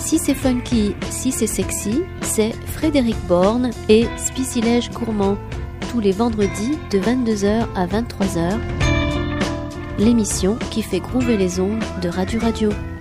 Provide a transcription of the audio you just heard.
Si c'est funky, si c'est sexy, c'est Frédéric Borne et Spicilège Gourmand, tous les vendredis de 22h à 23h. L'émission qui fait groover les ondes de Radio Radio.